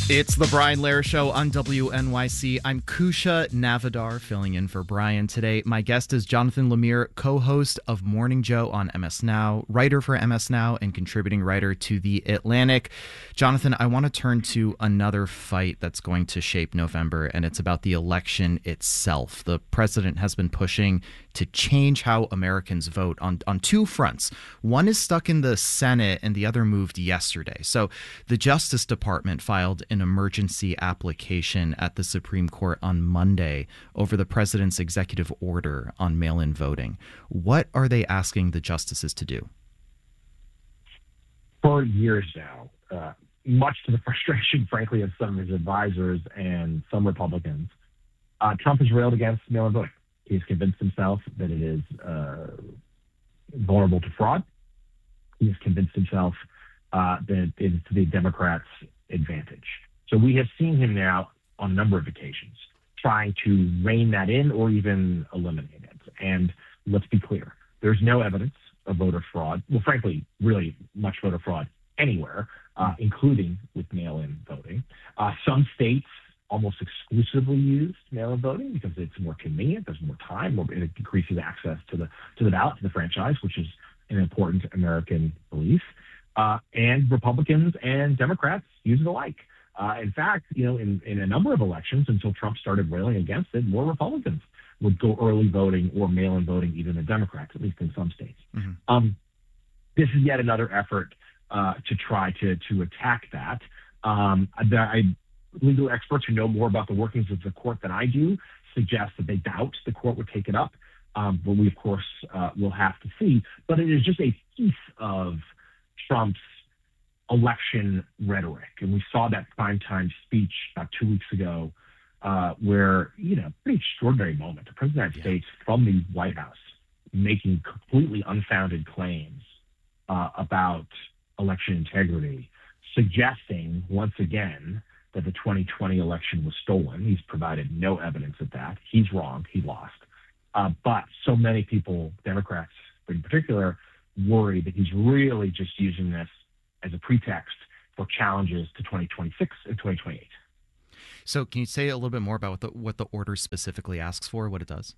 It's the Brian Lehrer Show on WNYC. I'm Kusha Navidar, filling in for Brian today. My guest is Jonathan Lemire, co-host of Morning Joe on MS Now, writer for MS Now, and contributing writer to The Atlantic. Jonathan, I want to turn to another fight that's going to shape November, and it's about the election itself. The president has been pushing to change how Americans vote on two fronts. One is stuck in the Senate, and the other moved yesterday. So the Justice Department filed an emergency application at the Supreme Court on Monday over the president's executive order on mail-in voting. What are they asking the justices to do? For years now, much to the frustration, frankly, of some of his advisors and some Republicans, Trump has railed against mail-in voting. He's convinced himself that it is vulnerable to fraud. He has convinced himself that it is to the Democrats' advantage. So we have seen him now on a number of occasions trying to rein that in or even eliminate it. And let's be clear, there's no evidence of voter fraud. Well, frankly, really much voter fraud anywhere, including with mail-in voting. Some states almost exclusively use mail-in voting because it's more convenient, there's more time, it increases access to the ballot, to the franchise, which is an important American belief. And Republicans and Democrats use it alike. In fact, in a number of elections, until Trump started railing against it, more Republicans would go early voting or mail-in voting even than Democrats, at least in some states. Mm-hmm. This is yet another effort to try to attack that. Legal experts who know more about the workings of the court than I do suggest that they doubt the court would take it up. But we, of course, will have to see. But it is just a piece of Trump's election rhetoric. And we saw that primetime speech about 2 weeks ago where, pretty extraordinary moment. The President of the United States from the White House making completely unfounded claims about election integrity, suggesting once again that the 2020 election was stolen. He's provided no evidence of that. He's wrong. He lost. But so many people, Democrats in particular, worry that he's really just using this as a pretext for challenges to 2026 and 2028. So can you say a little bit more about what the order specifically asks for, what it does?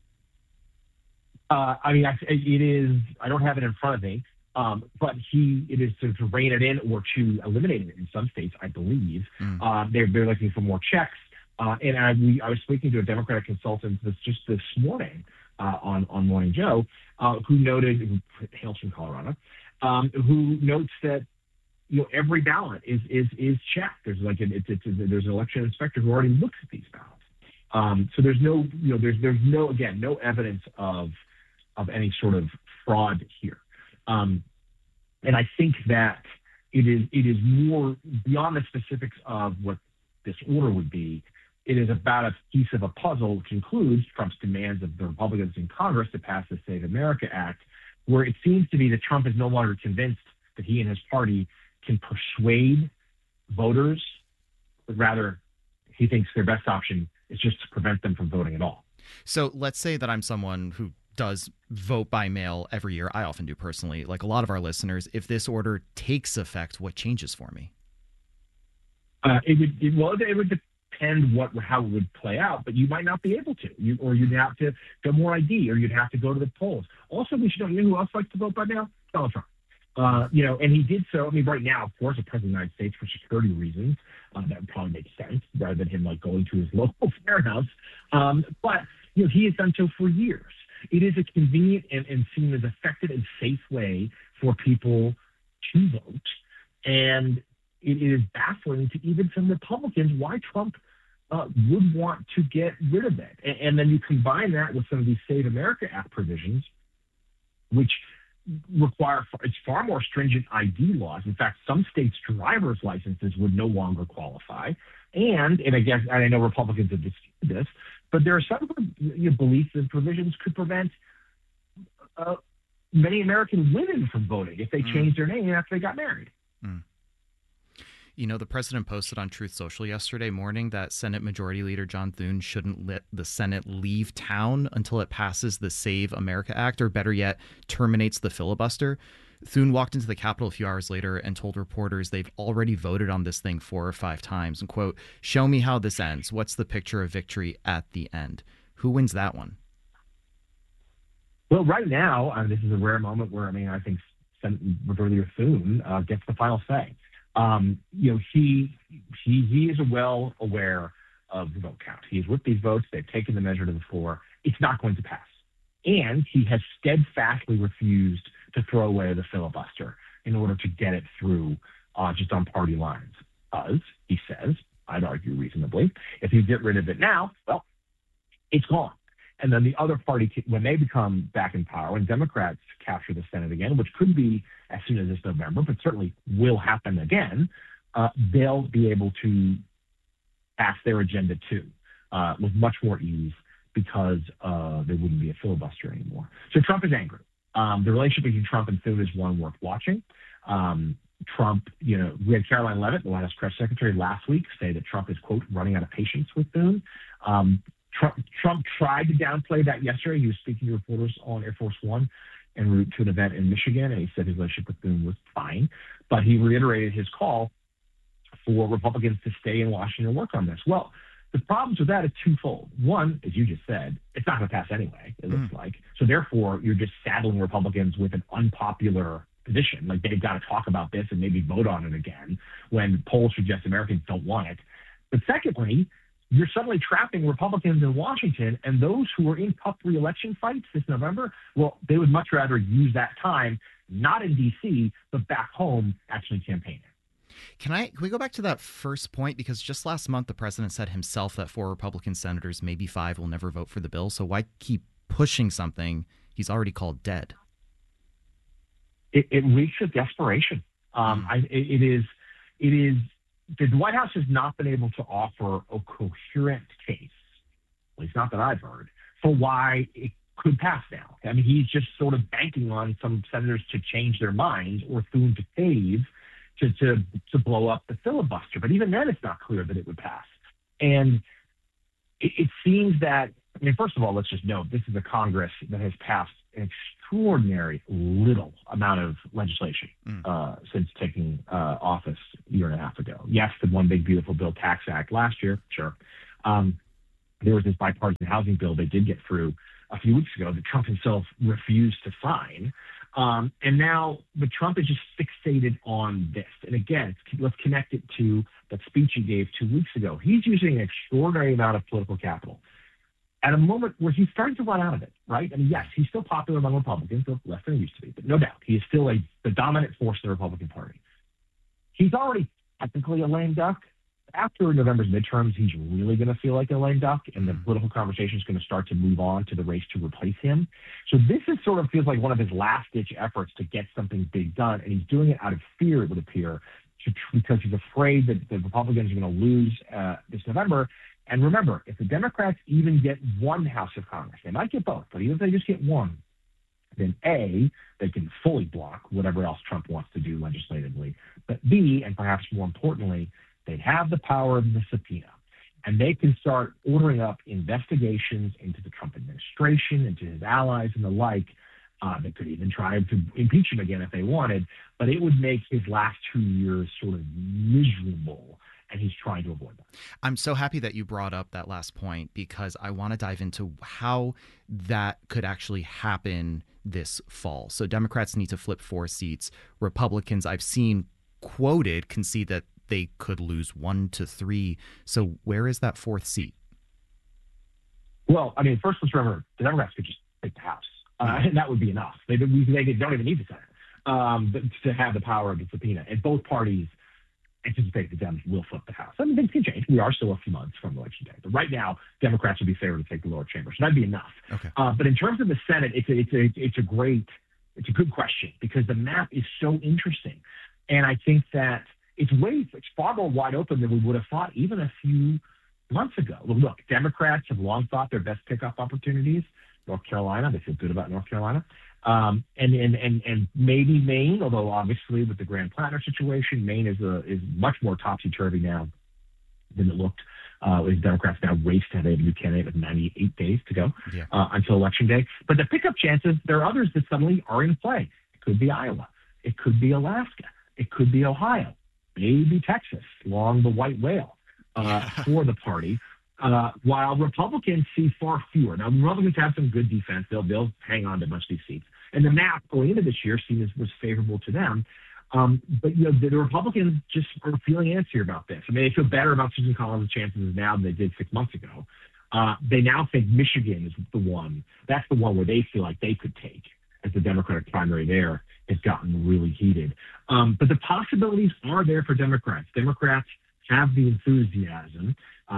It is, I don't have it in front of me, but it is to rein it in or to eliminate it in some states, I believe. They're looking for more checks. And I was speaking to a Democratic consultant just this morning on Morning Joe, who hails from Colorado, who notes that every ballot is checked. There's there's an election inspector who already looks at these ballots. So there's no evidence of any sort of fraud here. And I think that it is more beyond the specifics of what this order would be. It is about a piece of a puzzle, which includes Trump's demands of the Republicans in Congress to pass the Save America Act, where it seems to be that Trump is no longer convinced that he and his party can persuade voters, but rather he thinks their best option is just to prevent them from voting at all. So let's say that I'm someone who does vote by mail every year. I often do personally, like a lot of our listeners. If this order takes effect, what changes for me? It would depend how it would play out, but you might not be able to. You'd have to get more ID, or you'd have to go to the polls. Also, we should know, who else likes to vote by mail? Donald Trump. And he did so. Right now, of course, the President of the United States, for security reasons, that would probably make sense rather than him going to his local warehouse. But he has done so for years. It is a convenient and seen as effective and safe way for people to vote. And it is baffling to even some Republicans why Trump would want to get rid of it. And then you combine that with some of these Save America Act provisions, which require far more stringent ID laws. In fact, some states' driver's licenses would no longer qualify. And I know Republicans have disputed this, but there are some beliefs and provisions could prevent many American women from voting if they changed their name after they got married. The president posted on Truth Social yesterday morning that Senate Majority Leader John Thune shouldn't let the Senate leave town until it passes the Save America Act, or better yet, terminates the filibuster. Thune walked into the Capitol a few hours later and told reporters they've already voted on this thing 4 or 5 times and, quote, show me how this ends. What's the picture of victory at the end? Who wins that one? Well, right now, this is a rare moment where, I think Majority Thune gets the final say. He is well aware of the vote count. He's with these votes. They've taken the measure to the floor. It's not going to pass. And he has steadfastly refused to throw away the filibuster in order to get it through just on party lines. Because, he says, I'd argue reasonably, if you get rid of it now, well, it's gone. And then the other party, when they become back in power, when Democrats capture the Senate again, which could be as soon as this November, but certainly will happen again, they'll be able to pass their agenda too with much more ease because there wouldn't be a filibuster anymore. So Trump is angry. The relationship between Trump and Thune is one worth watching. Trump, we had Caroline Leavitt, the White House press secretary, last week say that Trump is, quote, running out of patience with Thune. Trump tried to downplay that yesterday. He was speaking to reporters on Air Force One en route to an event in Michigan, and he said his relationship with Thune was fine. But he reiterated his call for Republicans to stay in Washington and work on this. Well, the problems with that is twofold. One, as you just said, it's not going to pass anyway, it looks like. So therefore, you're just saddling Republicans with an unpopular position. Like, they've got to talk about this and maybe vote on it again when polls suggest Americans don't want it. But secondly, you're suddenly trapping Republicans in Washington, and those who are in tough re-election fights this November, well, they would much rather use that time, not in D.C., but back home actually campaigning. Can we go back to that first point? Because just last month, the president said himself that 4 Republican senators, maybe 5, will never vote for the bill. So why keep pushing something he's already called dead? It reeks of desperation. It is. The White House has not been able to offer a coherent case, at least not that I've heard, for why it could pass now. He's just sort of banking on some senators to change their minds or Thune to cave to blow up the filibuster. But even then, it's not clear that it would pass. And it seems that, first of all, let's just note, this is a Congress that has passed an extraordinary little amount of legislation since taking office a year and a half ago. Yes, the One Big Beautiful Bill Tax Act last year, sure. There was this bipartisan housing bill they did get through a few weeks ago that Trump himself refused to sign. But Trump is just fixated on this. And again, let's connect it to that speech he gave 2 weeks ago. He's using an extraordinary amount of political capital at a moment where he's starting to run out of it, right? Yes, he's still popular among Republicans, though less than he used to be, but no doubt, he is still the dominant force in the Republican Party. He's already technically a lame duck. After November's midterms, he's really going to feel like a lame duck, and the political conversation is going to start to move on to the race to replace him. So this feels like one of his last-ditch efforts to get something big done, and he's doing it out of fear, it would appear, because he's afraid that the Republicans are going to lose this November. And remember, if the Democrats even get one House of Congress, they might get both, but even if they just get one, then A, they can fully block whatever else Trump wants to do legislatively. But B, and perhaps more importantly, they have the power of the subpoena. And they can start ordering up investigations into the Trump administration, into his allies and the like. They could even try to impeach him again if they wanted. But it would make his last 2 years sort of miserable. And he's trying to avoid that. I'm so happy that you brought up that last point, because I want to dive into how that could actually happen this fall. So Democrats need to flip 4 seats. Republicans, I've seen quoted, concede that they could lose 1 to 3. So where is that 4th seat? Well, first let's remember, the Democrats could just take the House. And that would be enough. They don't even need the Senate to have the power of the subpoena. And both parties anticipate the Dems will flip the House. Things can change. We are still a few months from Election Day. But right now, Democrats would be favored to take the lower chamber. So that'd be enough. Okay. But in terms of the Senate, it's a good question, because the map is so interesting. And I think that it's far more wide open than we would have thought even a few months ago. Look, Democrats have long thought their best pickup opportunities, North Carolina. They feel good about North Carolina. And maybe Maine, although obviously with the Grand Platter situation, Maine is much more topsy-turvy now than it looked. As Democrats now race to have a new candidate with 98 days to go until Election Day. But the pickup chances, there are others that suddenly are in play. It could be Iowa. It could be Alaska. It could be Ohio, maybe Texas, along the white whale for the party. While Republicans see far fewer. Now, Republicans have some good defense. They'll hang on to much of these seats. And the map going into this year was favorable to them. But the Republicans just are feeling antsy about this. I mean, they feel better about Susan Collins' chances now than they did 6 months ago. They now think Michigan is the one. That's the one where they feel like they could take, as the Democratic primary there has gotten really heated. But the possibilities are there for Democrats. Democrats have the enthusiasm.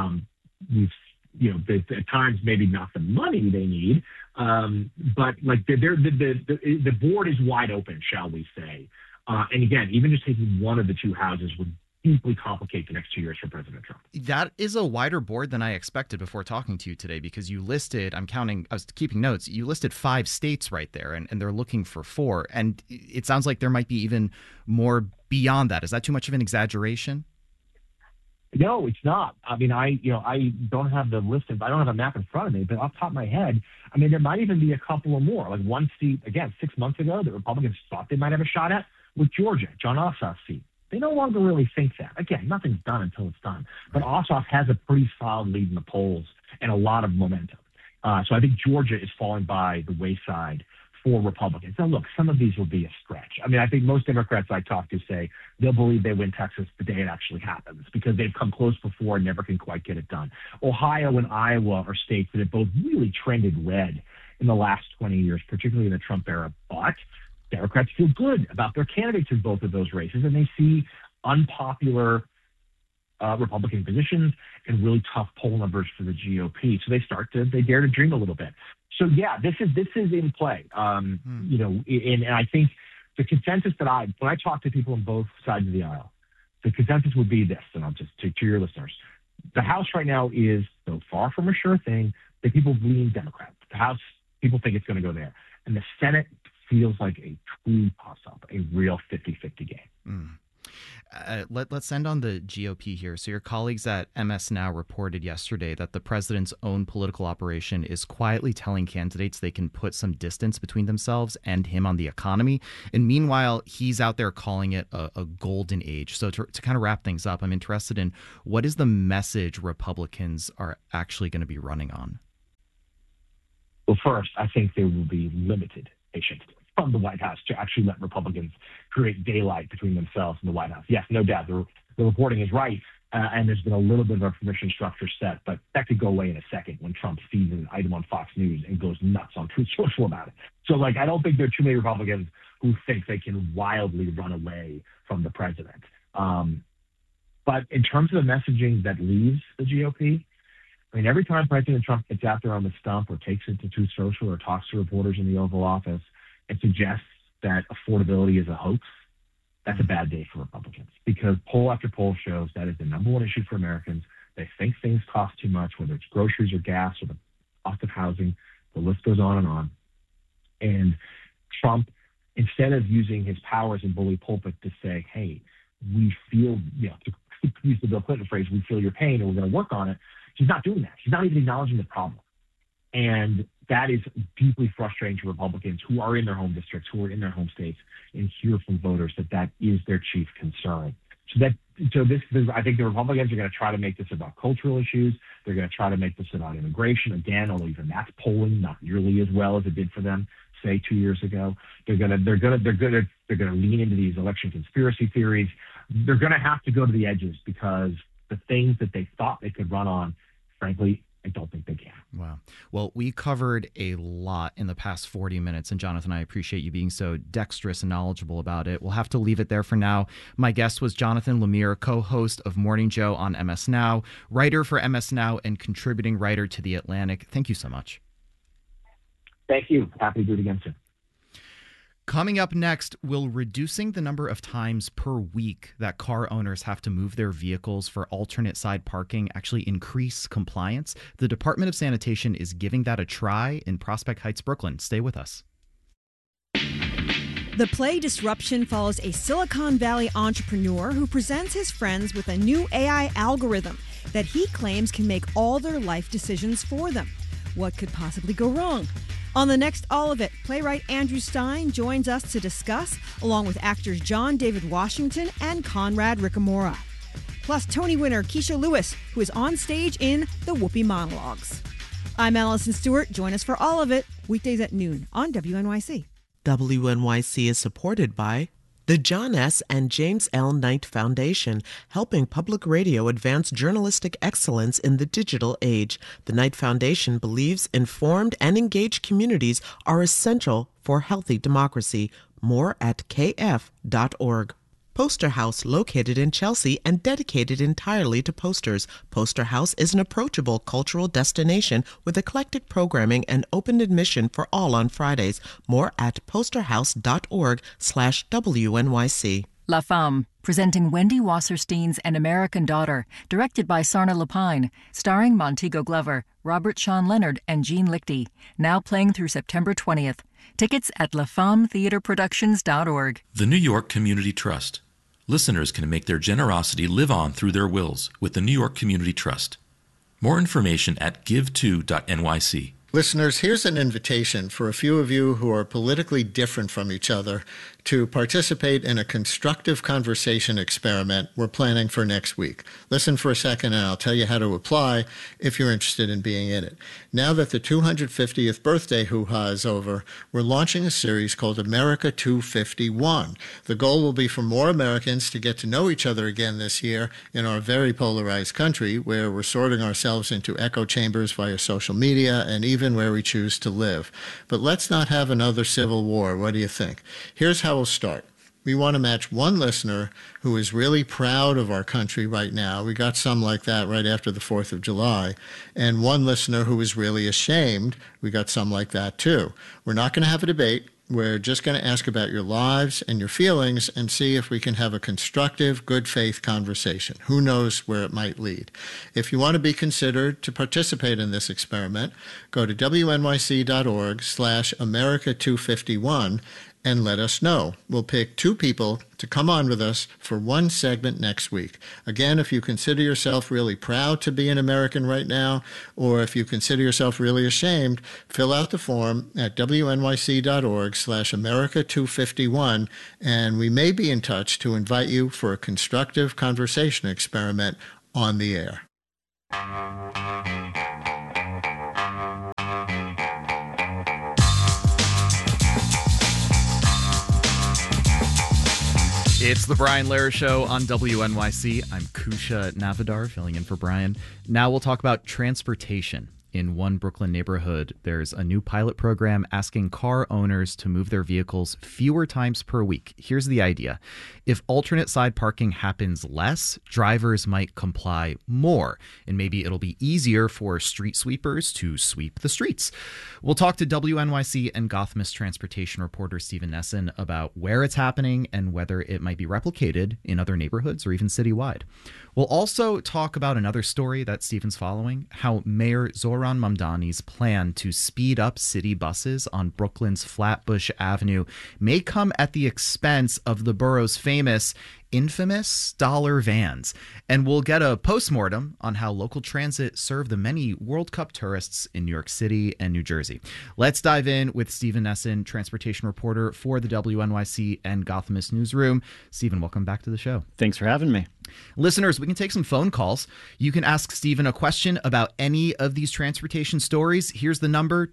At times maybe not the money they need, but like the board is wide open, shall we say? And again, even just taking one of the two houses would deeply complicate the next 2 years for President Trump. That is a wider board than I expected before talking to you today, because you listed, I was keeping notes, you listed 5 states right there, and they're looking for 4. And it sounds like there might be even more beyond that. Is that too much of an exaggeration? No, it's not. I mean, I don't have the list, I don't have a map in front of me, but off the top of my head, I mean, there might even be a couple or more. Like one seat, again, 6 months ago, the Republicans thought they might have a shot at with Georgia, John Ossoff's seat. They no longer really think that. Again, nothing's done until it's done. But Ossoff has a pretty solid lead in the polls and a lot of momentum. So I think Georgia is falling by the wayside for Republicans. Now, look, some of these will be a stretch. I mean, I think most Democrats I talk to say they'll believe they win Texas the day it actually happens, because they've come close before and never can quite get it done. Ohio and Iowa are states that have both really trended red in the last 20 years, particularly in the Trump era. But Democrats feel good about their candidates in both of those races, and they see unpopular Republican positions and really tough poll numbers for the GOP. So they dare to dream a little bit. So yeah, this is in play. And I think the consensus when I talk to people on both sides of the aisle, the consensus would be this, and I'll just to your listeners. The House right now is so far from a sure thing that people lean Democrat. The House, people think it's going to go there. And the Senate feels like a true toss-up, a real 50-50 game. Let's end on the GOP here. So your colleagues at MS Now reported yesterday that the president's own political operation is quietly telling candidates they can put some distance between themselves and him on the economy. And meanwhile, he's out there calling it a golden age. So to kind of wrap things up, I'm interested in what is the message Republicans are actually going to be running on? Well, first, I think there will be limited patience from the White House to actually let Republicans create daylight between themselves and the White House. Yes, no doubt, the reporting is right, and there's been a little bit of a permission structure set, but that could go away in a second when Trump sees an item on Fox News and goes nuts on Truth Social about it. So, I don't think there are too many Republicans who think they can wildly run away from the president. But in terms of the messaging that leaves the GOP, I mean, every time President Trump gets out there on the stump or takes it to Truth Social or talks to reporters in the Oval Office and suggests that affordability is a hoax, that's a bad day for Republicans, because poll after poll shows that is the number one issue for Americans. They think things cost too much, whether it's groceries or gas or the cost of housing. The list goes on and on. And Trump, instead of using his powers in bully pulpit to say, hey, we feel, to use the Bill Clinton phrase, we feel your pain and we're going to work on it, he's not doing that. He's not even acknowledging the problem. And that is deeply frustrating to Republicans who are in their home districts, who are in their home states, and hear from voters that is their chief concern. I think the Republicans are going to try to make this about cultural issues. They're going to try to make this about immigration. Again, although even that's polling not nearly as well as it did for them, say 2 years ago. They're going to lean into these election conspiracy theories. They're going to have to go to the edges, because the things that they thought they could run on, frankly, I don't think they can. Wow. Well, we covered a lot in the past 40 minutes. And Jonathan, I appreciate you being so dexterous and knowledgeable about it. We'll have to leave it there for now. My guest was Jonathan Lemire, co-host of Morning Joe on MS Now, writer for MS Now, and contributing writer to The Atlantic. Thank you so much. Thank you. Happy to do it again soon. Coming up next, will reducing the number of times per week that car owners have to move their vehicles for alternate side parking actually increase compliance? The Department of Sanitation is giving that a try in Prospect Heights, Brooklyn. Stay with us. The Play Disruption follows a Silicon Valley entrepreneur who presents his friends with a new AI algorithm that he claims can make all their life decisions for them. What could possibly go wrong? On the next All of It, playwright Andrew Stein joins us to discuss, along with actors John David Washington and Conrad Ricamora. Plus, Tony winner Keisha Lewis, who is on stage in The Whoopi Monologues. I'm Allison Stewart. Join us for All of It, weekdays at noon on WNYC. WNYC is supported by the John S. and James L. Knight Foundation, helping public radio advance journalistic excellence in the digital age. The Knight Foundation believes informed and engaged communities are essential for healthy democracy. More at kf.org. Poster House, located in Chelsea and dedicated entirely to posters. Poster House is an approachable cultural destination with eclectic programming and open admission for all on Fridays. More at posterhouse.org/WNYC. La Femme, presenting Wendy Wasserstein's An American Daughter, directed by Sarna Lapine, starring Montego Glover, Robert Sean Leonard, and Jean Lichty. Now playing through September 20th. Tickets at lafemmetheatreproductions.org. The New York Community Trust. Listeners can make their generosity live on through their wills with the New York Community Trust. More information at give2.nyc. Listeners, here's an invitation for a few of you who are politically different from each other to participate in a constructive conversation experiment we're planning for next week. Listen for a second and I'll tell you how to apply if you're interested in being in it. Now that the 250th birthday hoo-ha is over, we're launching a series called America 251. The goal will be for more Americans to get to know each other again this year in our very polarized country, where we're sorting ourselves into echo chambers via social media and even where we choose to live. But let's not have another civil war. What do you think? Here's how we'll start. We want to match one listener who is really proud of our country right now. We got some like that right after the 4th of July. And one listener who is really ashamed. We got some like that too. We're not going to have a debate. We're just going to ask about your lives and your feelings and see if we can have a constructive, good faith conversation. Who knows where it might lead? If you want to be considered to participate in this experiment, go to wnyc.org/America251 and let us know. We'll pick 2 people to come on with us for one segment next week. Again, if you consider yourself really proud to be an American right now, or if you consider yourself really ashamed, fill out the form at wnyc.org/America251, and we may be in touch to invite you for a constructive conversation experiment on the air. It's the Brian Lehrer Show on WNYC. I'm Kusha Navidar, filling in for Brian. Now we'll talk about transportation. In one Brooklyn neighborhood, there's a new pilot program asking car owners to move their vehicles fewer times per week. Here's the idea. If alternate side parking happens less, drivers might comply more, and maybe it'll be easier for street sweepers to sweep the streets. We'll talk to WNYC and Gothamist transportation reporter Steven Nesson about where it's happening and whether it might be replicated in other neighborhoods or even citywide. We'll also talk about another story that Steven's following, how Mayor Zohran Mamdani's plan to speed up city buses on Brooklyn's Flatbush Avenue may come at the expense of the borough's infamous dollar vans. And we'll get a postmortem on how local transit served the many World Cup tourists in New York City and New Jersey. Let's dive in with Steven Nesson, transportation reporter for the WNYC and Gothamist newsroom. Steven, welcome back to the show. Thanks for having me. Listeners, we can take some phone calls. You can ask Steven a question about any of these transportation stories. Here's the number,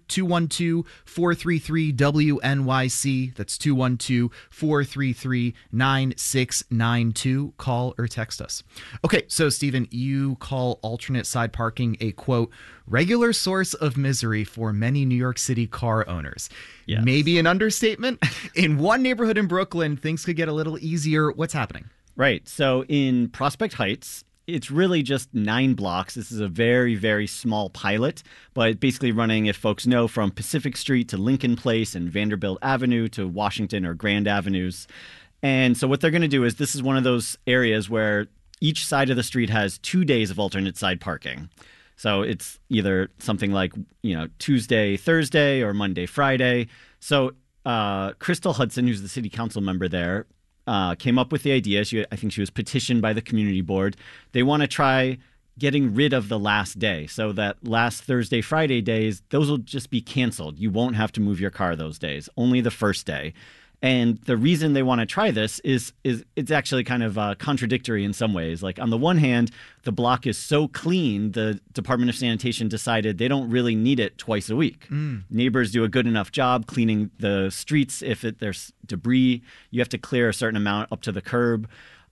212-433-WNYC. That's 212-433-9692. Call or text us. Okay, so Steven, you call alternate side parking a, quote, regular source of misery for many New York City car owners. Yes. Maybe an understatement? In one neighborhood in Brooklyn, things could get a little easier. What's happening? Right. So in Prospect Heights, it's really just 9 blocks. This is a very, very small pilot, but basically running, if folks know, from Pacific Street to Lincoln Place and Vanderbilt Avenue to Washington or Grand Avenues. And so what they're going to do is this is one of those areas where each side of the street has 2 days of alternate side parking. So it's either something like, Tuesday, Thursday, or Monday, Friday. So Crystal Hudson, who's the city council member there, came up with the idea. I think she was petitioned by the community board. They want to try getting rid of the last day. So that last Thursday, Friday days, those will just be canceled. You won't have to move your car those days, only the first day. And the reason they want to try this is it's actually kind of contradictory in some ways. Like on the one hand, the block is so clean, the Department of Sanitation decided they don't really need it twice a week. Neighbors do a good enough job cleaning the streets. If there's debris, you have to clear a certain amount up to the curb.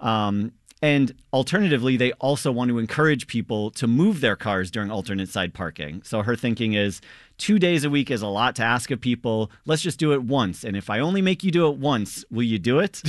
And alternatively, they also want to encourage people to move their cars during alternate side parking. So her thinking is 2 days a week is a lot to ask of people. Let's just do it once. And if I only make you do it once, will you do it?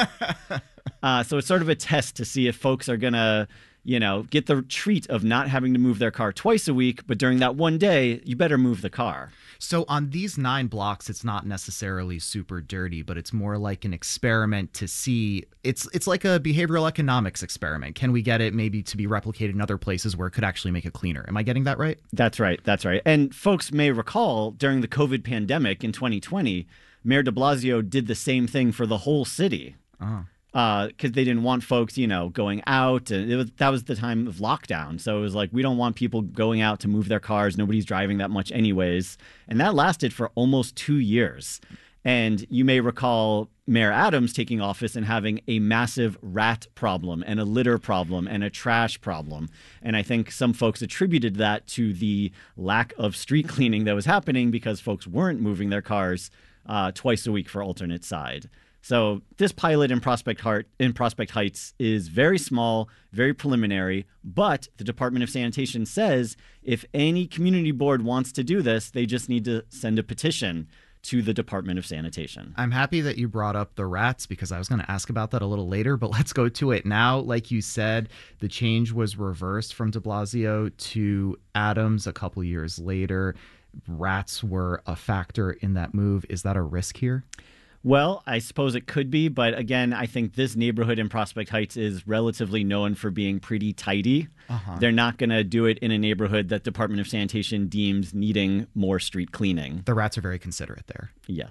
So it's sort of a test to see if folks are going to, get the treat of not having to move their car twice a week. But during that one day, you better move the car. So on these 9 blocks, it's not necessarily super dirty, but it's more like an experiment to see. It's like a behavioral economics experiment. Can we get it maybe to be replicated in other places where it could actually make it cleaner? Am I getting that right? That's right. That's right. And folks may recall during the COVID pandemic in 2020, Mayor de Blasio did the same thing for the whole city. Oh. Because they didn't want folks, going out. And that was the time of lockdown. So it was like, we don't want people going out to move their cars. Nobody's driving that much anyways. And that lasted for almost 2 years. And you may recall Mayor Adams taking office and having a massive rat problem and a litter problem and a trash problem. And I think some folks attributed that to the lack of street cleaning that was happening because folks weren't moving their cars twice a week for alternate side. So this pilot in Prospect Heights is very small, very preliminary, but the Department of Sanitation says if any community board wants to do this, they just need to send a petition to the Department of Sanitation. I'm happy that you brought up the rats because I was going to ask about that a little later, but let's go to it now. Like you said, the change was reversed from de Blasio to Adams a couple years later. Rats were a factor in that move. Is that a risk here? Well, I suppose it could be, but again, I think this neighborhood in Prospect Heights is relatively known for being pretty tidy. They're not going to do it in a neighborhood that Department of Sanitation deems needing more street cleaning. The rats are very considerate there. Yes,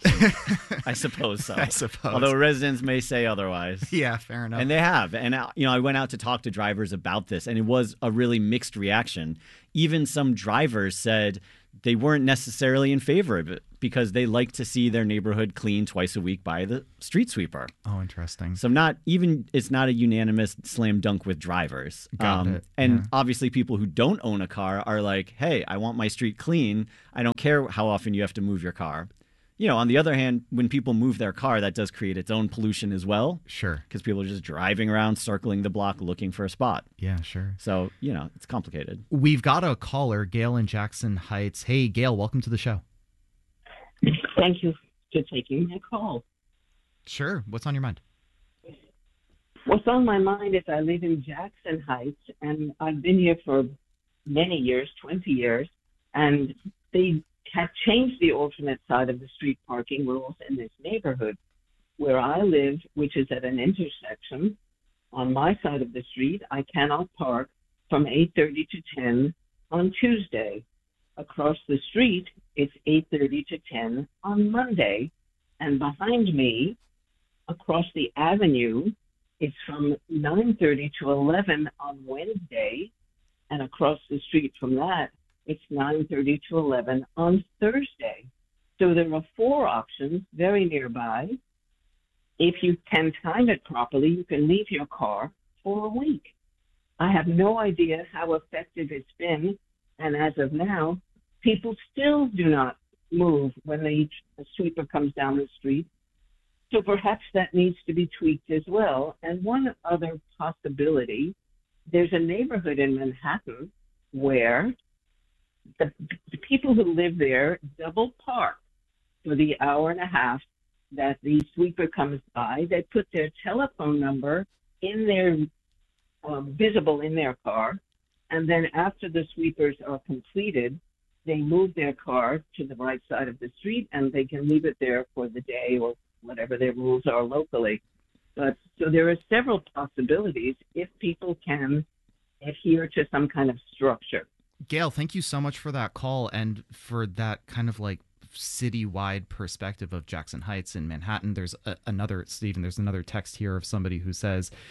I suppose so. I suppose. Although residents may say otherwise. Yeah, fair enough. And they have. And, I went out to talk to drivers about this, and it was a really mixed reaction. Even some drivers said they weren't necessarily in favor of it because they like to see their neighborhood cleaned twice a week by the street sweeper. Oh, interesting. So it's not a unanimous slam dunk with drivers. Got it. And obviously people who don't own a car are like, hey, I want my street clean. I don't care how often you have to move your car. On the other hand, when people move their car, that does create its own pollution as well. Sure. Because people are just driving around, circling the block, looking for a spot. Yeah, sure. So, it's complicated. We've got a caller, Gail in Jackson Heights. Hey, Gail, welcome to the show. Thank you for taking my call. Sure. What's on your mind? What's on my mind is I live in Jackson Heights, and I've been here for many years, 20 years, and they have changed the alternate side of the street parking rules in this neighborhood. Where I live, which is at an intersection, on my side of the street, I cannot park from 8:30 to 10 on Tuesday. Across the street, it's 8:30 to 10 on Monday. And behind me, across the avenue, it's from 9:30 to 11 on Wednesday. And across the street from that, it's 9:30 to 11 on Thursday. So there are 4 options very nearby. If you can time it properly, you can leave your car for a week. I have no idea how effective it's been. And as of now, people still do not move when a sweeper comes down the street. So perhaps that needs to be tweaked as well. And one other possibility, there's a neighborhood in Manhattan where the people who live there double park for the hour and a half that the sweeper comes by. They put their telephone number in their visible in their car, and then after the sweepers are completed, they move their car to the right side of the street, and they can leave it there for the day or whatever their rules are locally. But so there are several possibilities if people can adhere to some kind of structure. Gail, thank you so much for that call and for that kind of like citywide perspective of Jackson Heights and Manhattan. There's another text here of somebody who says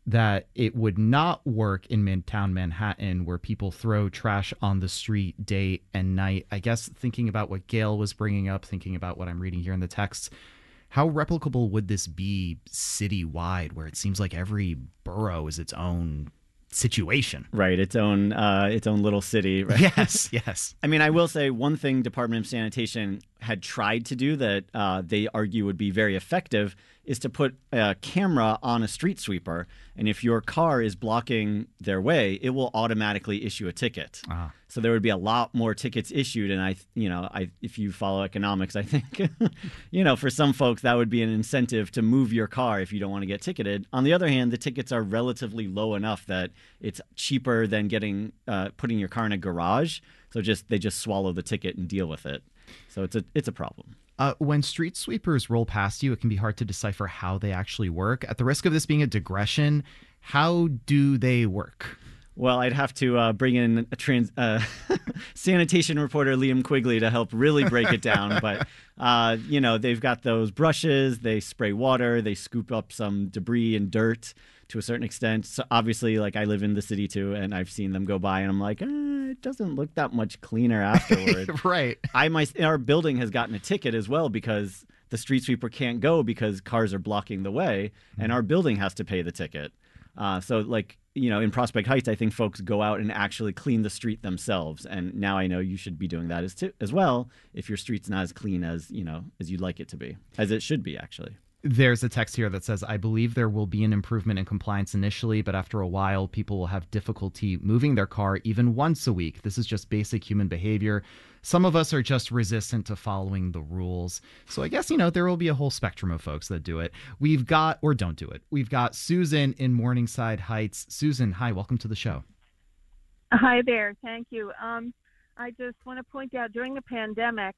that it would not work in Midtown Manhattan where people throw trash on the street day and night. I guess thinking about what Gail was bringing up, thinking about what I'm reading here in the text, how replicable would this be citywide where it seems like every borough is its own situation? Right, its own little city. Right? Yes. I mean, I will say one thing Department of Sanitation had tried to do that they argue would be very effective is to put a camera on a street sweeper, and if your car is blocking their way, it will automatically issue a ticket. So there would be a lot more tickets issued, and if you follow economics, I think, for some folks that would be an incentive to move your car if you don't want to get ticketed. On the other hand, the tickets are relatively low enough that it's cheaper than putting your car in a garage. So they just swallow the ticket and deal with it. So it's a problem. When street sweepers roll past you, it can be hard to decipher how they actually work. At the risk of this being a digression, how do they work? Well, I'd have to bring in a sanitation reporter, Liam Quigley, to help really break it down. But, they've got those brushes, they spray water, they scoop up some debris and dirt to a certain extent. So obviously, I live in the city too, and I've seen them go by, and I'm like, it doesn't look that much cleaner afterward. Right. Our building has gotten a ticket as well because the street sweeper can't go because cars are blocking the way, and our building has to pay the ticket. In Prospect Heights, I think folks go out and actually clean the street themselves. And now I know you should be doing that as well if your street's not as clean as you'd like it to be, as it should be, actually. There's a text here that says, I believe there will be an improvement in compliance initially, but after a while, people will have difficulty moving their car even once a week. This is just basic human behavior. Some of us are just resistant to following the rules. So I guess, there will be a whole spectrum of folks that do it. We've got, or don't do it. We've got Susan in Morningside Heights. Susan, hi, welcome to the show. Hi there. Thank you. I just want to point out during the pandemic,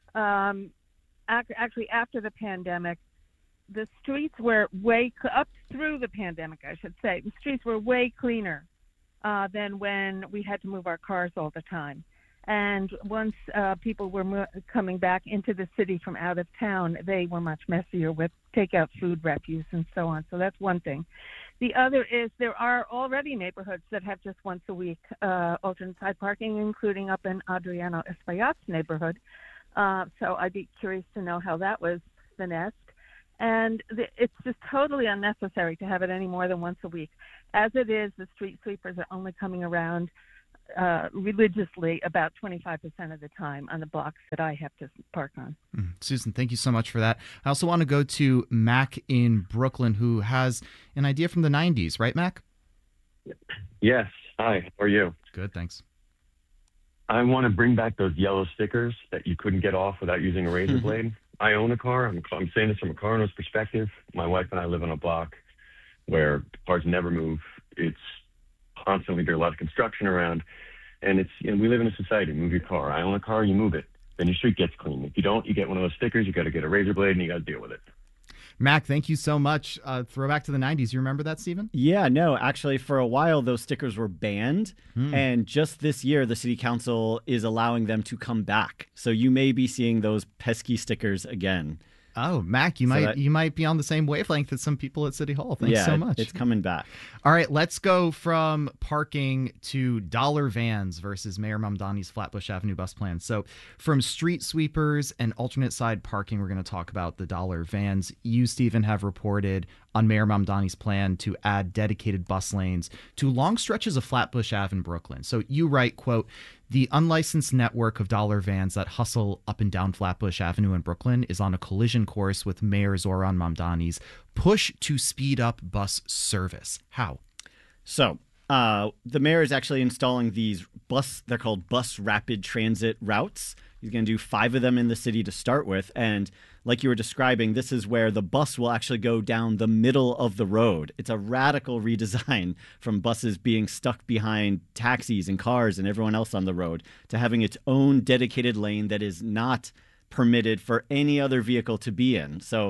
actually after the pandemic, the streets were up through the pandemic, I should say. The streets were way cleaner than when we had to move our cars all the time. And once people were coming back into the city from out of town, they were much messier with takeout food refuse and so on. So that's one thing. The other is there are already neighborhoods that have just once a week alternate side parking, including up in Adriano Espaillat's neighborhood. So I'd be curious to know how that was finessed. And it's just totally unnecessary to have it any more than once a week. As it is, the street sweepers are only coming around religiously about 25% of the time on the blocks that I have to park on. Susan, thank you so much for that. I also want to go to Mac in Brooklyn, who has an idea from the 90s, right, Mac? Yes. Hi, how are you? Good, thanks. I want to bring back those yellow stickers that you couldn't get off without using a razor blade. I own a car. I'm saying this from a car owner's perspective. My wife and I live on a block where cars never move. It's constantly, there's a lot of construction around, and we live in a society. Move your car. I own a car. You move it. Then your street gets clean. If you don't, you get one of those stickers. You got to get a razor blade, and you got to deal with it. Mac, thank you so much. Throwback to the 90s. You remember that, Stephen? Yeah, no. Actually, for a while, those stickers were banned. And just this year, the city council is allowing them to come back. So you may be seeing those pesky stickers again. Oh, Mac, you might be on the same wavelength as some people at City Hall. Thanks so much. It's coming back. All right, let's go from parking to dollar vans versus Mayor Mamdani's Flatbush Avenue bus plan. So from street sweepers and alternate side parking, we're going to talk about the dollar vans. You, Stephen, have reported on Mayor Mamdani's plan to add dedicated bus lanes to long stretches of Flatbush Ave in Brooklyn. So you write, quote, the unlicensed network of dollar vans that hustle up and down Flatbush Avenue in Brooklyn is on a collision course with Mayor Zohran Mamdani's push to speed up bus service. How? So the mayor is actually installing these they're called bus rapid transit routes. He's going to do 5 of them in the city to start with. And like you were describing, this is where the bus will actually go down the middle of the road. It's a radical redesign from buses being stuck behind taxis and cars and everyone else on the road to having its own dedicated lane that is not permitted for any other vehicle to be in. So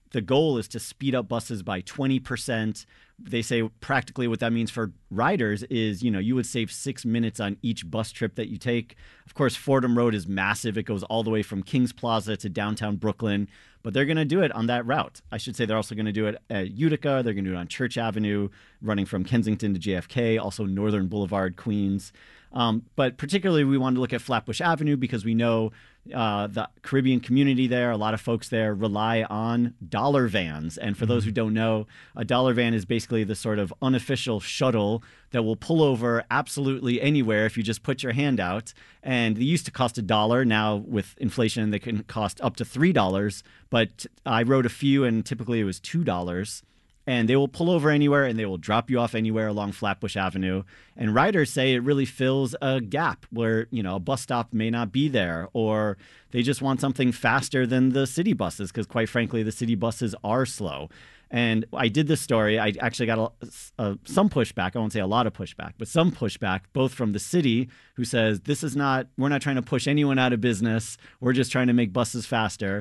the goal is to speed up buses by 20%. They say practically what that means for riders is, you would save 6 minutes on each bus trip that you take. Of course, Fordham Road is massive. It goes all the way from Kings Plaza to downtown Brooklyn, but they're going to do it on that route. I should say they're also going to do it at Utica. They're going to do it on Church Avenue, running from Kensington to JFK, also Northern Boulevard, Queens. But particularly we wanted to look at Flatbush Avenue because we know the Caribbean community there, a lot of folks there rely on dollar vans. And for those who don't know, a dollar van is basically the sort of unofficial shuttle that will pull over absolutely anywhere if you just put your hand out. And they used to cost $1. Now with inflation, they can cost up to $3. But I rode a few and typically it was $2. And they will pull over anywhere and they will drop you off anywhere along Flatbush Avenue. And riders say it really fills a gap where, a bus stop may not be there, or they just want something faster than the city buses because, quite frankly, the city buses are slow. And I did this story. I actually got some pushback. I won't say a lot of pushback, but some pushback, both from the city, who says we're not trying to push anyone out of business. We're just trying to make buses faster.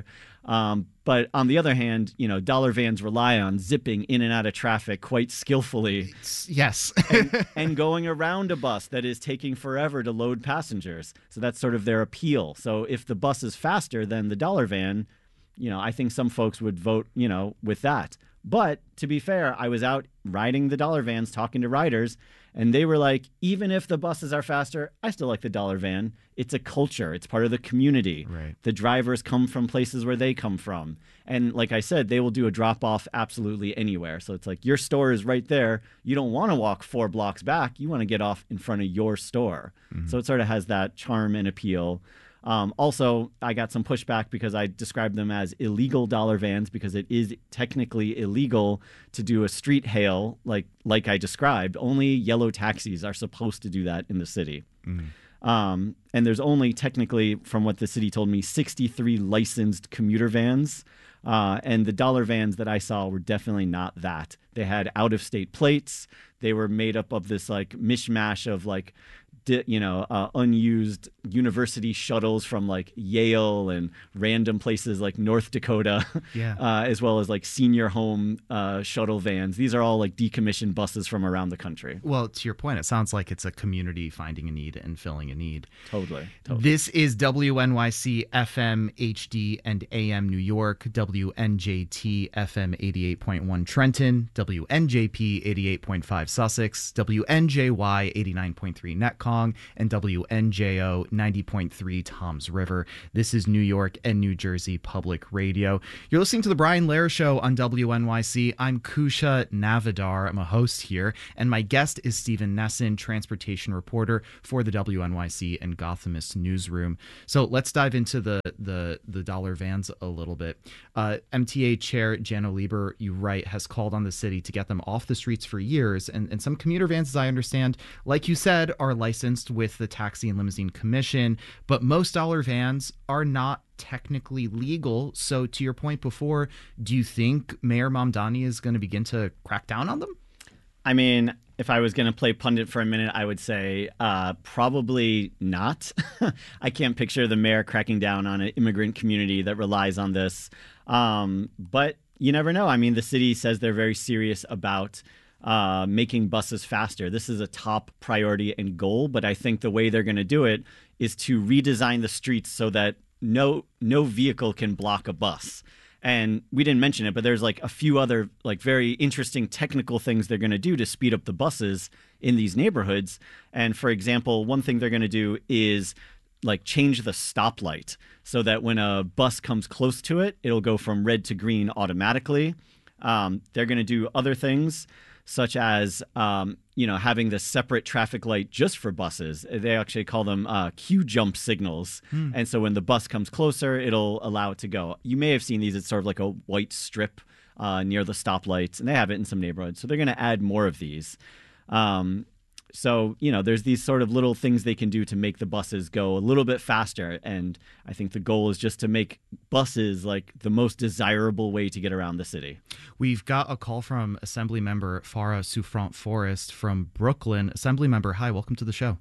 But on the other hand, dollar vans rely on zipping in and out of traffic quite skillfully. Yes. and going around a bus that is taking forever to load passengers. So that's sort of their appeal. So if the bus is faster than the dollar van, I think some folks would vote, with that. But to be fair, I was out riding the dollar vans, talking to riders, and they were like, even if the buses are faster, I still like the dollar van. It's a culture. It's part of the community. Right. The drivers come from places where they come from. And like I said, they will do a drop-off absolutely anywhere. So it's like your store is right there. You don't want to walk 4 blocks back. You want to get off in front of your store. Mm-hmm. So it sort of has that charm and appeal. Also, I got some pushback because I described them as illegal dollar vans because it is technically illegal to do a street hail like I described. Only yellow taxis are supposed to do that in the city. Mm. And there's only technically, from what the city told me, 63 licensed commuter vans. And the dollar vans that I saw were definitely not that. They had out-of-state plates. They were made up of this mishmash of unused university shuttles from Yale and random places like North Dakota, as well as senior home shuttle vans. These are all decommissioned buses from around the country. Well, to your point, it sounds like it's a community finding a need and filling a need. Totally. This is WNYC FM HD and AM New York, WNJT FM 88.1 Trenton, WNJP 88.5 Sussex, WNJY 89.3 Netcong, and WNJO 90.3 Toms River. This is New York and New Jersey Public Radio. You're listening to The Brian Lehrer Show on WNYC. I'm Kusha Navidar. I'm a host here, and my guest is Stephen Nesson, transportation reporter for the WNYC and Gothamist newsroom. So let's dive into the dollar vans a little bit. MTA Chair Janno Lieber, you write, has called on the city to get them off the streets for years, and some commuter vans, as I understand, like you said, are licensed with the Taxi and Limousine Commission, but most dollar vans are not technically legal. So to your point before, do you think Mayor Mamdani is going to begin to crack down on them? I mean, if I was going to play pundit for a minute, I would say probably not. I can't picture the mayor cracking down on an immigrant community that relies on this. But you never know. I mean, the city says they're very serious about making buses faster. This is a top priority and goal, but I think the way they're going to do it is to redesign the streets so that no vehicle can block a bus. And we didn't mention it, but there's a few other very interesting technical things they're going to do to speed up the buses in these neighborhoods. And for example, one thing they're going to do is change the stoplight so that when a bus comes close to it, it'll go from red to green automatically. They're going to do other things, such as, having the separate traffic light just for buses. They actually call them queue jump signals. And so when the bus comes closer, it'll allow it to go. You may have seen these. It's sort of like a white strip near the stoplights, and they have it in some neighborhoods. So they're going to add more of these. So, there's these sort of little things they can do to make the buses go a little bit faster. And I think the goal is just to make buses the most desirable way to get around the city. We've got a call from Assemblymember Farah Souffrant Forrest from Brooklyn. Assemblymember, hi, welcome to the show.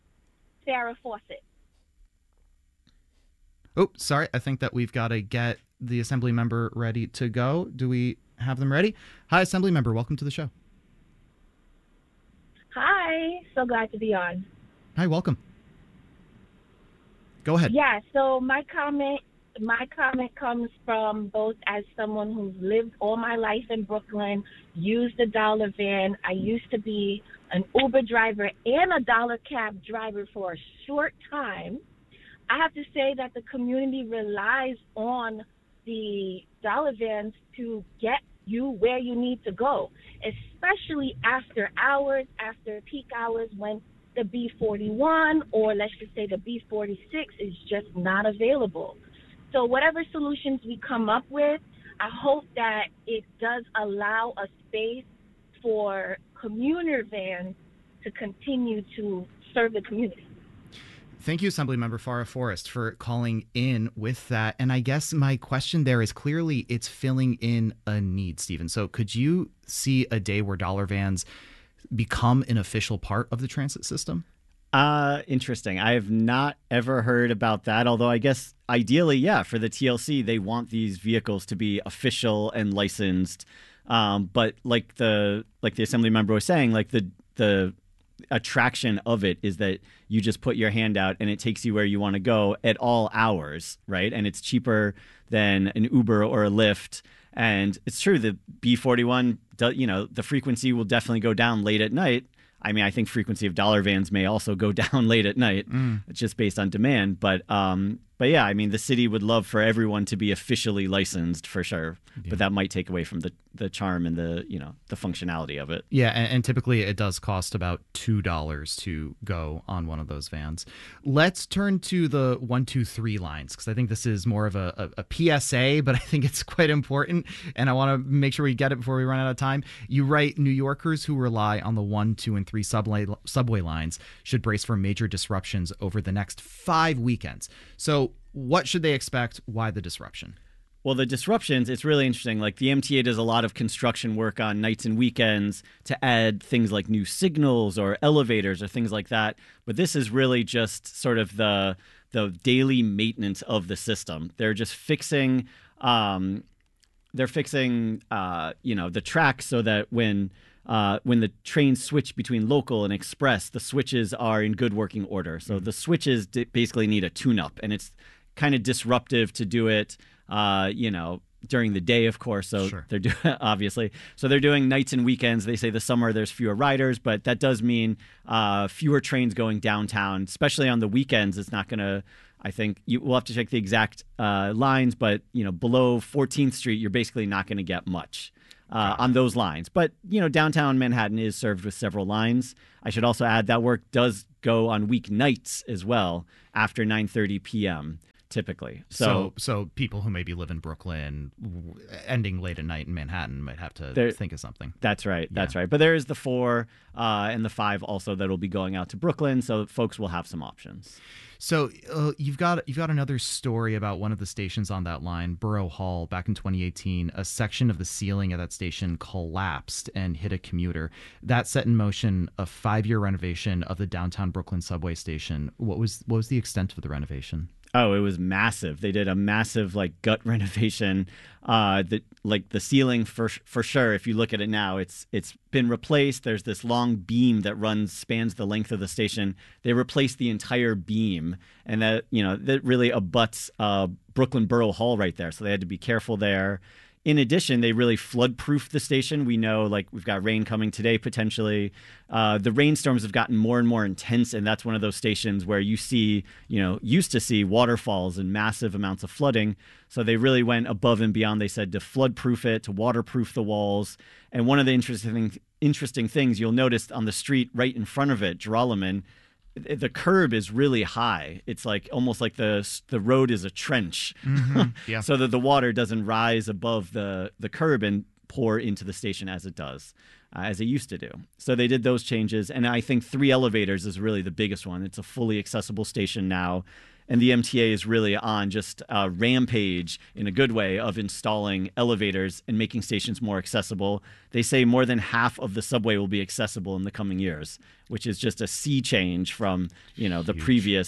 Sarah Fawcett. Oh, sorry. I think that we've got to get the Assembly member ready to go. Do we have them ready? Hi, Assembly member. Welcome to the show. Hi. So glad to be on. Hi, welcome. Go ahead. Yeah, so my comment comes from both as someone who's lived all my life in Brooklyn, used the dollar van. I used to be an Uber driver and a dollar cab driver for a short time. I have to say that the community relies on the dollar vans to get you where you need to go, especially after hours, after peak hours when the B41 or let's just say the B46 is just not available. So whatever solutions we come up with, I hope that it does allow a space for commuter vans to continue to serve the community. Thank you, Assemblymember Farah Forrest, for calling in with that. And I guess my question there is clearly it's filling in a need, Stephen. So could you see a day where dollar vans become an official part of the transit system? Interesting. I have not ever heard about that, although I guess ideally, yeah, for the TLC, they want these vehicles to be official and licensed. But like the Assembly member was saying, like the attraction of it is that you just put your hand out and it takes you where you want to go at all hours, right? And it's cheaper than an Uber or a Lyft. And it's true, the B41, the frequency will definitely go down late at night. I mean, I think frequency of dollar vans may also go down late at night, just based on demand. But yeah, I mean, the city would love for everyone to be officially licensed for sure. Yeah. But that might take away from the charm and the functionality of it. Yeah, and typically it does cost about $2 to go on one of those vans. Let's turn to the 1, 2, 3 lines, because I think this is more of a PSA, but I think it's quite important, and I want to make sure we get it before we run out of time. You write, New Yorkers who rely on the 1, 2, and 3 subway lines should brace for major disruptions over the next 5 weekends. So what should they expect? Why the disruption? Well, the disruptions, it's really interesting. Like the MTA does a lot of construction work on nights and weekends to add things like new signals or elevators or things like that. But this is really just sort of the daily maintenance of the system. They're just fixing, the tracks so that when the trains switch between local and express, the switches are in good working order. So the switches basically need a tune-up, and it's kind of disruptive to do it, during the day, of course. So sure. They're doing, obviously. So they're doing nights and weekends. They say the summer there's fewer riders, but that does mean fewer trains going downtown, especially on the weekends. It's not going to, I think we'll have to check the exact lines, but below 14th Street, you're basically not going to get much on those lines. But downtown Manhattan is served with several lines. I should also add that work does go on weeknights as well after 9:30 p.m. typically. So people who maybe live in Brooklyn, ending late at night in Manhattan, might have to think of something. That's right. That's right. But there is the 4 and the 5 also that will be going out to Brooklyn, so folks will have some options. So you've got another story about one of the stations on that line, Borough Hall. Back in 2018, a section of the ceiling of that station collapsed and hit a commuter. That set in motion a 5-year renovation of the downtown Brooklyn subway station. What was the extent of the renovation? Oh, it was massive. They did a massive gut renovation. The ceiling for sure. If you look at it now, it's been replaced. There's this long beam that spans the length of the station. They replaced the entire beam, and that really abuts Brooklyn Borough Hall right there. So they had to be careful there. In addition, they really flood-proofed the station. We know, we've got rain coming today, potentially. The rainstorms have gotten more and more intense, and that's one of those stations where you see, used to see waterfalls and massive amounts of flooding. So they really went above and beyond, they said, to flood-proof it, to waterproof the walls. And one of the interesting things you'll notice on the street right in front of it, Joralemon, the curb is really high. It's almost like the road is a trench, yeah. So that the water doesn't rise above the curb and pour into the station as it used to do. So they did those changes, and I think 3 elevators is really the biggest one. It's a fully accessible station now, and the MTA is really on just a rampage in a good way of installing elevators and making stations more accessible. They say more than half of the subway will be accessible in the coming years, which is just a sea change from the previous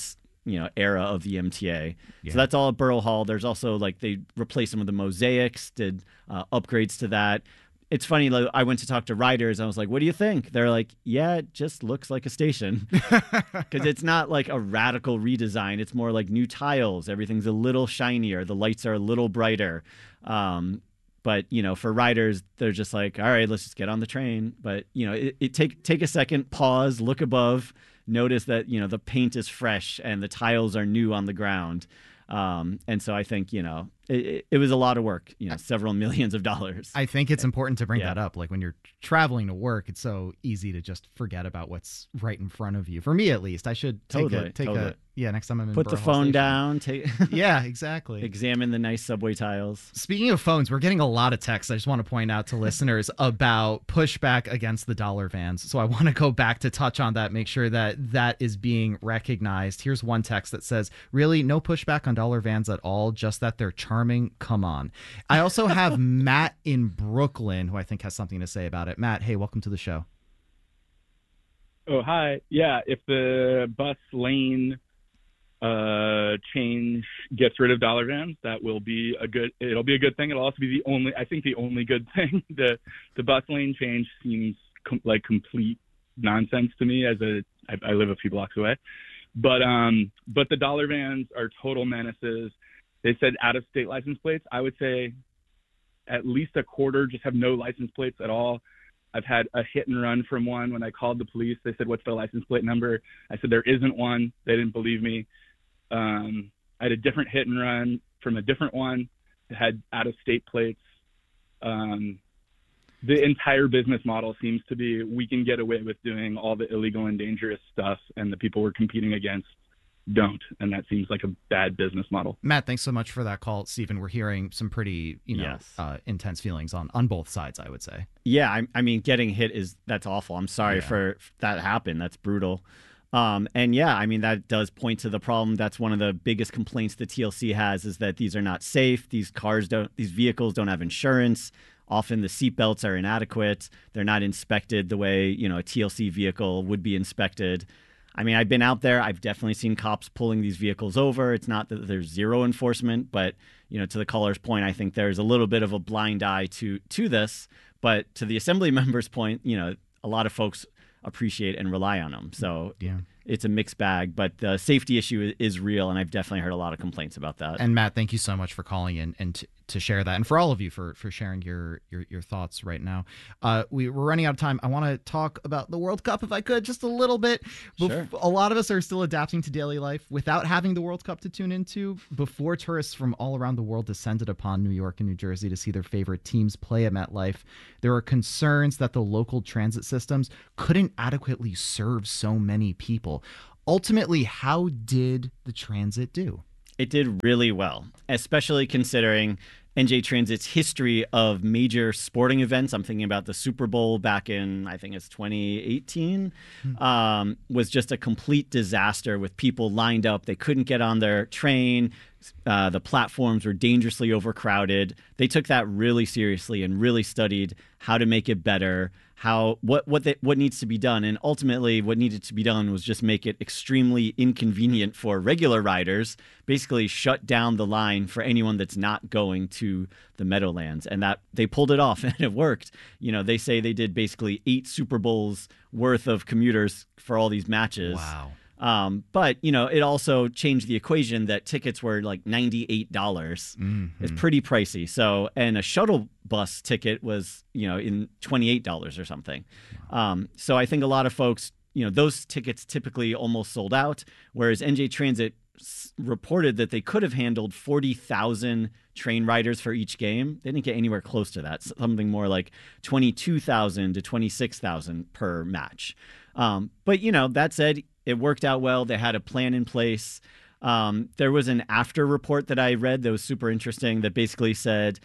era of the MTA. Yeah. So that's all at Borough Hall. There's also like they replaced some of the mosaics, did upgrades to that. It's funny, like, I went to talk to riders. I was like, what do you think? They're like, yeah, it just looks like a station. Because it's not like a radical redesign. It's more like new tiles. Everything's a little shinier. The lights are a little brighter. But, for riders, they're just like, all right, let's just get on the train. But, take a second, pause, look above, notice that, the paint is fresh and the tiles are new on the ground. And so I think, it was a lot of work, several millions of dollars. I think it's important to bring that up. Like when you're traveling to work, it's so easy to just forget about what's right in front of you. For me, at least, I should take a next time I'm in Put the Borough Hall phone Station. down. Yeah, exactly. Examine the nice subway tiles. Speaking of phones, we're getting a lot of texts. I just want to point out to listeners about pushback against the dollar vans. So I want to go back to touch on that, make sure that is being recognized. Here's one text that says, really, no pushback on dollar vans at all, just that they're charming. Come on. I also have Matt in Brooklyn, who I think has something to say about it. Matt, hey, welcome to the show. Oh, hi. Yeah, if the bus lane change gets rid of dollar vans, it'll be a good thing. It'll also be the only good thing. The bus lane change seems like complete nonsense to me, as I live a few blocks away. But the dollar vans are total menaces. They said out of state license plates. I would say at least a quarter just have no license plates at all. I've had a hit and run from one. When I called the police, they said, what's the license plate number? I said, there isn't one. They didn't believe me. I had a different hit and run from a different one that had out-of-state plates. The entire business model seems to be we can get away with doing all the illegal and dangerous stuff, and the people we're competing against don't. And that seems like a bad business model. Matt, thanks so much for that call. Stephen, we're hearing some pretty intense feelings on both sides, I would say. Yeah, I mean, getting hit that's awful. I'm sorry for that happened. That's brutal. And yeah, I mean, that does point to the problem. That's one of the biggest complaints the TLC has, is that these are not safe. These vehicles don't have insurance. Often the seatbelts are inadequate. They're not inspected the way, a TLC vehicle would be inspected. I mean, I've been out there. I've definitely seen cops pulling these vehicles over. It's not that there's zero enforcement, but, to the caller's point, I think there's a little bit of a blind eye to this. But to the assembly member's point, a lot of folks appreciate and rely on them. So it's a mixed bag, but the safety issue is real, and I've definitely heard a lot of complaints about that. And Matt, thank you so much for calling in and to share that, and for all of you for sharing your thoughts right now. We're running out of time. I want to talk about the World Cup, if I could, just a little bit. Sure. A lot of us are still adapting to daily life without having the World Cup to tune into. Before tourists from all around the world descended upon New York and New Jersey to see their favorite teams play at MetLife, there were concerns that the local transit systems couldn't adequately serve so many people. Ultimately, how did the transit do? It did really well, especially considering NJ Transit's history of major sporting events. I'm thinking about the Super Bowl back in, I think it's 2018, was just a complete disaster with people lined up. They couldn't get on their train. The platforms were dangerously overcrowded. They took that really seriously and really studied how to make it better, what needs to be done. And ultimately, what needed to be done was just make it extremely inconvenient for regular riders, basically shut down the line for anyone that's not going to the Meadowlands. And that they pulled it off, and it worked. They say they did basically 8 Super Bowls worth of commuters for all these matches. Wow. But, it also changed the equation that tickets were like $98. Mm-hmm. It's pretty pricey. So, and a shuttle bus ticket was, in $28 or something. So I think a lot of folks, those tickets typically almost sold out, whereas NJ Transit reported that they could have handled 40,000 train riders for each game. They didn't get anywhere close to that. Something more like 22,000 to 26,000 per match. But, that said, it worked out well. They had a plan in place. There was an after report that I read that was super interesting that basically said,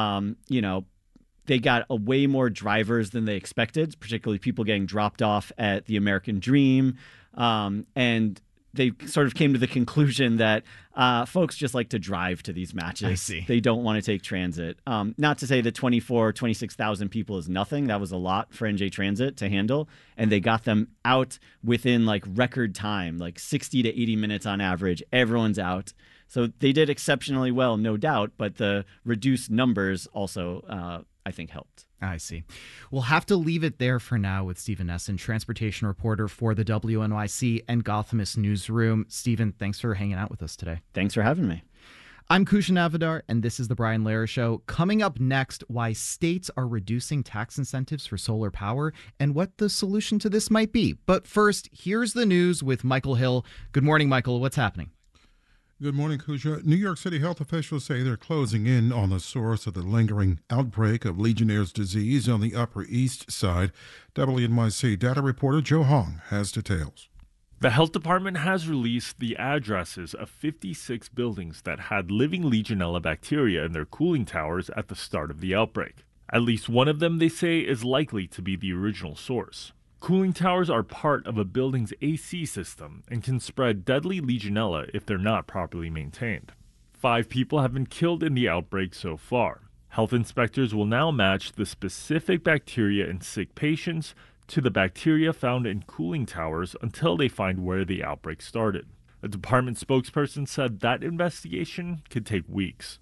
they got a way more drivers than they expected, particularly people getting dropped off at the American Dream. And they sort of came to the conclusion that folks just like to drive to these matches. I see. They don't want to take transit. Not to say that 26,000 people is nothing. That was a lot for NJ Transit to handle. And they got them out within like record time, like 60 to 80 minutes on average. Everyone's out. So they did exceptionally well, no doubt. But the reduced numbers also, I think, helped. I see. We'll have to leave it there for now with Stephen Essen, transportation reporter for the WNYC and Gothamist Newsroom. Stephen, thanks for hanging out with us today. Thanks for having me. I'm Kusha Navidar, and this is The Brian Lehrer Show. Coming up next, why states are reducing tax incentives for solar power and what the solution to this might be. But first, here's the news with Michael Hill. Good morning, Michael. What's happening? Good morning, Kusha. New York City health officials say they're closing in on the source of the lingering outbreak of Legionnaire's disease on the Upper East Side. WNYC data reporter Joe Hong has details. The health department has released the addresses of 56 buildings that had living Legionella bacteria in their cooling towers at the start of the outbreak. At least one of them, they say, is likely to be the original source. Cooling towers are part of a building's AC system and can spread deadly Legionella if they're not properly maintained. 5 people have been killed in the outbreak so far. Health inspectors will now match the specific bacteria in sick patients to the bacteria found in cooling towers until they find where the outbreak started. A department spokesperson said that investigation could take weeks.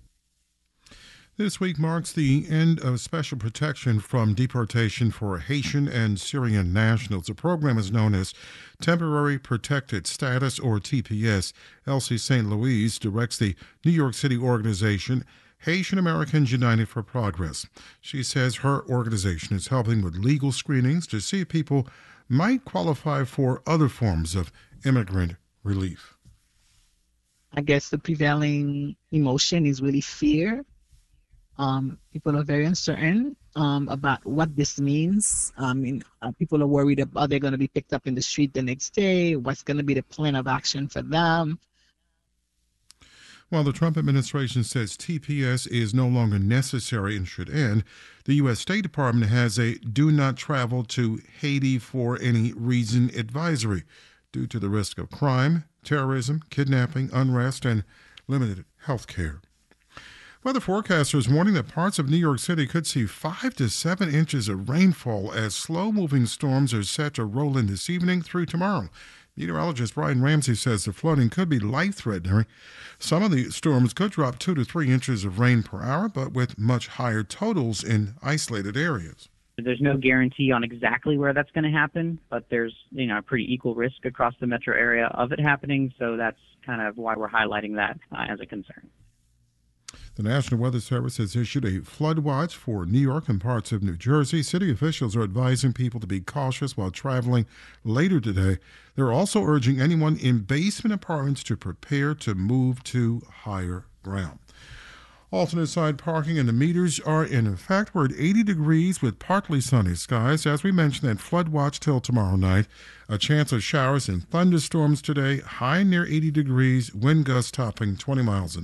This week marks the end of special protection from deportation for Haitian and Syrian nationals. The program is known as Temporary Protected Status, or TPS. Elsie St. Louis directs the New York City organization Haitian Americans United for Progress. She says her organization is helping with legal screenings to see if people might qualify for other forms of immigrant relief. I guess the prevailing emotion is really fear. People are very uncertain about what this means. People are worried about they're going to be picked up in the street the next day. What's going to be the plan of action for them? While the Trump administration says TPS is no longer necessary and should end, the U.S. State Department has a do not travel to Haiti for any reason advisory due to the risk of crime, terrorism, kidnapping, unrest, and limited health care. Weather forecasters warning that parts of New York City could see 5 to 7 inches of rainfall as slow-moving storms are set to roll in this evening through tomorrow. Meteorologist Brian Ramsey says the flooding could be life-threatening. Some of the storms could drop 2 to 3 inches of rain per hour, but with much higher totals in isolated areas. There's no guarantee on exactly where that's going to happen, but there's a pretty equal risk across the metro area of it happening, so that's kind of why we're highlighting that as a concern. The National Weather Service has issued a flood watch for New York and parts of New Jersey. City officials are advising people to be cautious while traveling later today. They're also urging anyone in basement apartments to prepare to move to higher ground. Alternate side parking and the meters are in effect. We're at 80 degrees with partly sunny skies. As we mentioned, that flood watch till tomorrow night. A chance of showers and thunderstorms today. High near 80 degrees, wind gusts topping 20 miles an hour.